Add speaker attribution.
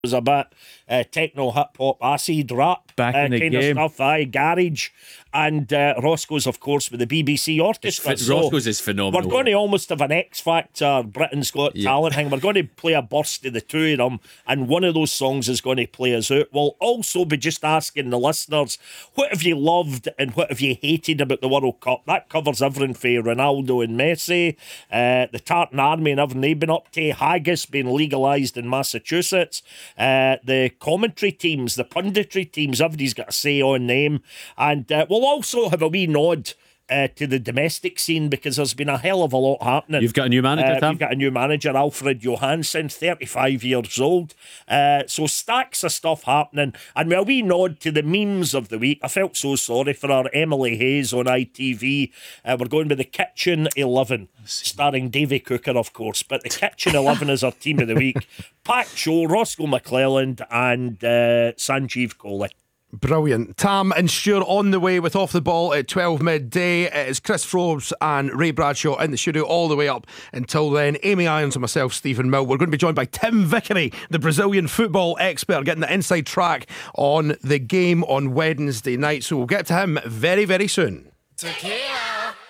Speaker 1: was a bit techno, hip hop, acid rap
Speaker 2: Back in the
Speaker 1: kind
Speaker 2: game.
Speaker 1: of stuff, garage. And Roscoe's, of course, with the BBC Orchestra.
Speaker 3: Roscoe's is phenomenal.
Speaker 1: We're going to almost have an X Factor, Britain's Got Talent thing. We're going to play a burst of the two of them, and one of those songs is going to play us out. We'll also be just asking the listeners, what have you loved and what have you hated about the World Cup? That covers everything for Ronaldo and Messi, the Tartan Army and everything they've been up to, haggis being legalised in Massachusetts, the commentary teams, the punditry teams, everybody's got a say on them. And we'll also have a wee nod to the domestic scene, because there's been a hell of a lot happening.
Speaker 3: You've got a new manager, Tam?
Speaker 1: We've got a new manager, Alfred Johansson, 35 years old. So stacks of stuff happening. And with a wee nod to the memes of the week, I felt so sorry for our Emily Hayes on ITV. We're going with the Kitchen 11, starring Davy Cooker, of course. But the Kitchen 11 is our team of the week. Packed show, Roscoe McClelland and Sanjeev Kohli.
Speaker 4: Brilliant. Tam and Stuart on the way with Off the Ball at 12 midday. It's Chris Frobes and Ray Bradshaw in the studio all the way up until then. Amy Irons and myself, Stephen Mill. We're going to be joined by Tim Vickery, the Brazilian football expert, getting the inside track on the game on Wednesday night. So we'll get to him very, very soon.
Speaker 5: Tequila.